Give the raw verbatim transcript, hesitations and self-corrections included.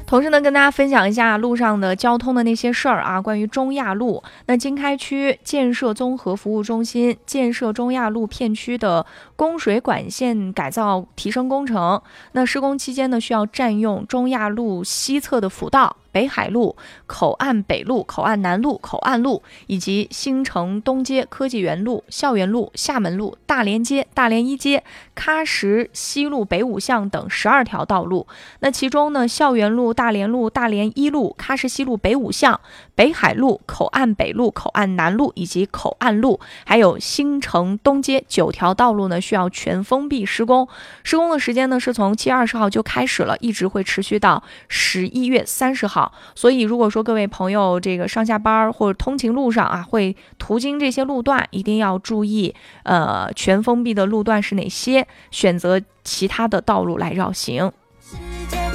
同时呢，跟大家分享一下路上的交通的那些事儿啊，关于中亚路，那经开区建设综合服务中心建设中亚路片区的供水管线改造提升工程，那施工期间呢，需要占用中亚路西侧的辅道、北海路、口岸北路、口岸南路、口岸路以及新城东街、科技园路、校园路、厦门路、大连街、大连一街、喀什西路北五巷等十二条道路。那其中呢，校园路、大连路、大连一路、喀什西路北五巷、北海路、口岸北路、口岸南路以及口岸路，还有新城东街九条道路呢，需要全封闭施工。施工的时间呢，是从七月二十号就开始了，一直会持续到十一月三十号。所以如果说各位朋友这个上下班或者通勤路上啊，会途经这些路段，一定要注意呃全封闭的路段是哪些，选择其他的道路来绕行。